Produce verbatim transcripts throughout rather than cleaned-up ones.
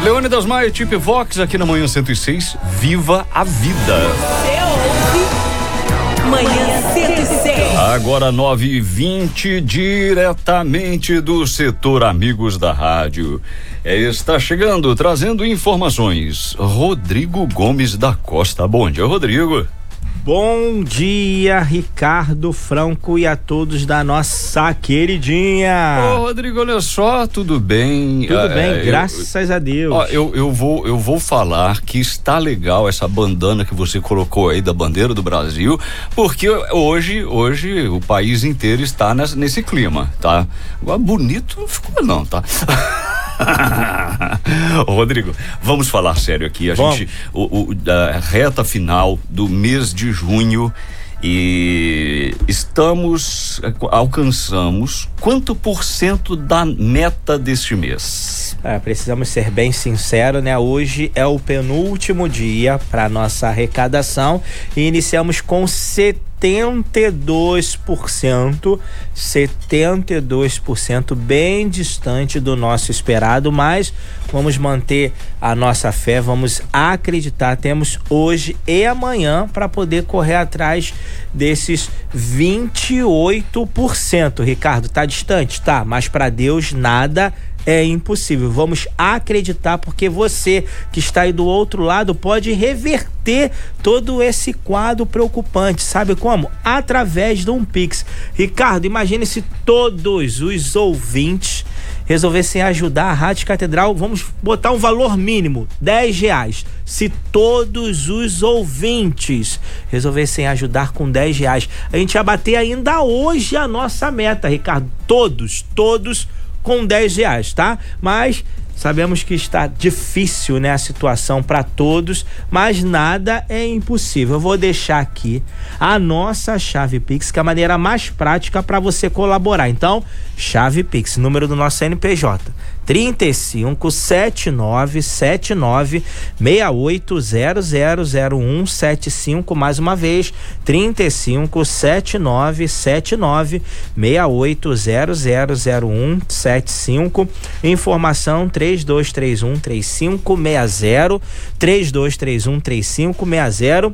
Leônidas Maia, Tip Vox, aqui na Manhã cento e seis. Viva a vida. Manhã cento e seis. Agora nove e vinte, diretamente do setor Amigos da Rádio. É, está chegando, trazendo informações, Rodrigo Gomes da Costa. Bom dia, Rodrigo. Bom dia, Ricardo Franco, e a todos da nossa queridinha. Ô, Rodrigo, olha só, tudo bem? Tudo é, bem, eu, graças eu, a Deus. Ó, eu, eu, vou, eu vou falar que está legal essa bandana que você colocou aí da bandeira do Brasil, porque hoje, hoje o país inteiro está nessa, nesse clima, tá? Agora, bonito não ficou não, tá? Ô, Rodrigo, vamos falar sério aqui. A vamos. gente, o, o, da reta final do mês de junho, e estamos, alcançamos quanto por cento da meta deste mês? É, precisamos ser bem sinceros, né? Hoje é o penúltimo dia para nossa arrecadação e iniciamos com setenta e dois por cento, setenta e dois por cento, bem distante do nosso esperado, mas vamos manter a nossa fé, vamos acreditar. Temos hoje e amanhã para poder correr atrás desses vinte e oito por cento. Ricardo, tá distante? Tá, mas para Deus nada é impossível. Vamos acreditar, porque você que está aí do outro lado pode reverter todo esse quadro preocupante. Sabe como? Através de um Pix. Ricardo, imagine se todos os ouvintes resolvessem ajudar a Rádio Catedral. Vamos botar um valor mínimo, dez reais. Se todos os ouvintes resolvessem ajudar com dez reais, a gente ia bater ainda hoje a nossa meta, Ricardo. Todos, todos com dez reais, tá? Mas sabemos que está difícil, né, a situação para todos, mas nada é impossível. Eu vou deixar aqui a nossa chave Pix, que é a maneira mais prática para você colaborar. Então, chave Pix, número do nosso C N P J, trinta e cinco, setenta e nove, setenta e nove, sessenta e oito, zero zero zero um sete cinco, mais uma vez, trinta e cinco, setenta e nove, setenta e nove, sessenta e oito, zero zero zero um sete cinco. Informação três dois três um, três cinco seis zero, três dois três um, três cinco seis zero.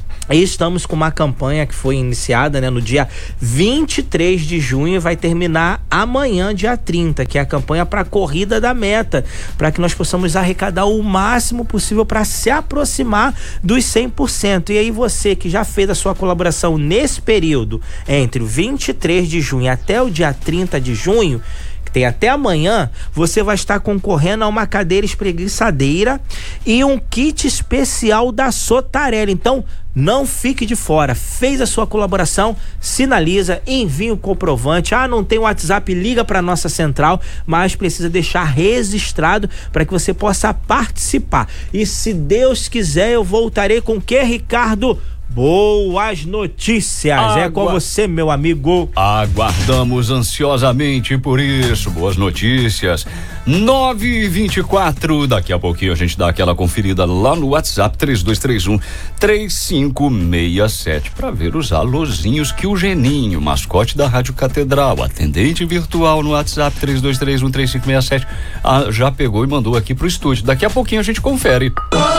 E estamos com uma campanha que foi iniciada, né, no dia vinte e três de junho e vai terminar amanhã, dia trinta, que é a campanha para a corrida da meta, para que nós possamos arrecadar o máximo possível para se aproximar dos cem por cento. E aí você que já fez a sua colaboração nesse período, entre o vinte e três de junho até o dia trinta de junho, tem até amanhã, você vai estar concorrendo a uma cadeira espreguiçadeira e um kit especial da Sotarelli. Então, não fique de fora. Fez a sua colaboração, sinaliza, envia o comprovante. Ah, não tem WhatsApp, liga para nossa central, mas precisa deixar registrado para que você possa participar. E se Deus quiser, eu voltarei com o que, Ricardo? Boas notícias. Agua... É com você, meu amigo. Aguardamos ansiosamente por isso. Boas notícias. nove e vinte e quatro. Daqui a pouquinho a gente dá aquela conferida lá no WhatsApp três dois três um, três cinco seis sete para ver os alôzinhos que o Geninho, mascote da Rádio Catedral, atendente virtual no WhatsApp três dois três um, três cinco seis sete, ah, já pegou e mandou aqui pro estúdio. Daqui a pouquinho a gente confere.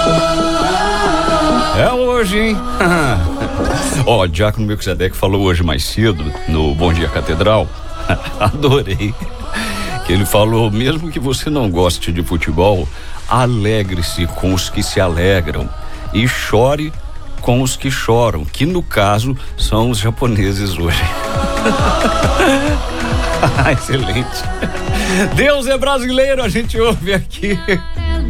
É hoje, hein? Ó, o Diácono Melquisedeque falou hoje mais cedo no Bom Dia Catedral. Adorei. Que ele falou, mesmo que você não goste de futebol, alegre-se com os que se alegram e chore com os que choram, que no caso são os japoneses hoje. Excelente. Deus é brasileiro, a gente ouve aqui.